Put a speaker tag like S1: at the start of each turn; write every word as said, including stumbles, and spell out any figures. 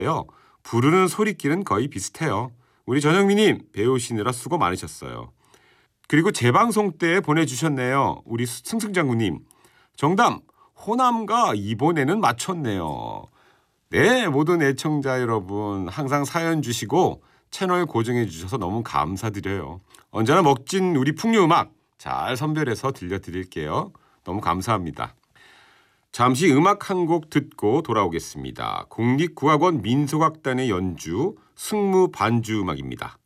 S1: 부르는 소리끼는 거의 비슷해요. 우리 전영미님 배우시느라 수고 많으셨어요. 그리고 재방송 때 보내주셨네요. 우리 승승장구님. 정답 호남가 이번에는 맞췄네요. 네, 모든 애청자 여러분 항상 사연 주시고 채널 고정해 주셔서 너무 감사드려요. 언제나 멋진 우리 풍류 음악 잘 선별해서 들려드릴게요. 너무 감사합니다. 잠시 음악 한 곡 듣고 돌아오겠습니다. 국립국악원 민속악단의 연주 승무 반주 음악입니다.